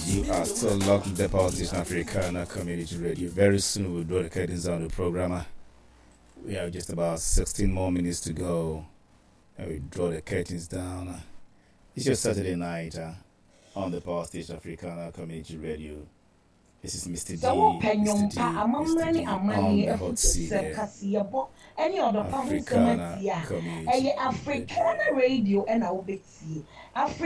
You are still locked to the Power Station Africana Community Radio. Very soon we'll draw the curtains down the program. We have just about 16 more minutes to go. And we draw the curtains down. It's your Saturday night on the Power Station Africana Community Radio. This is Mr. D. Mr. D on the hot seat. Any other Africana Africana radio and I'll be